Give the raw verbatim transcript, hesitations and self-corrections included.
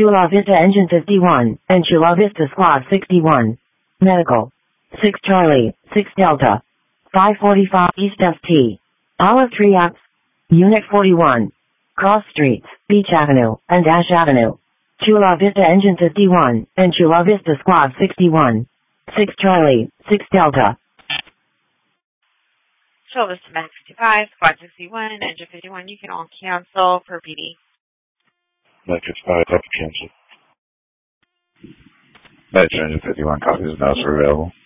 Chula Vista Engine fifty-one, and Chula Vista Squad sixty-one. Medical. six Charlie, six Delta. five forty-five East F T. Olive Tree Apps. Unit forty-one. Cross Streets, Beach Avenue, and Ash Avenue. Chula Vista Engine fifty-one, and Chula Vista Squad sixty-one. six Charlie, six Delta. Chula Vista Med fifty-five, Squad sixty-one, Engine fifty-one. You can all cancel for P D. Med fifty-five, copy cancel. Med Engine fifty-one, copies and notes are available.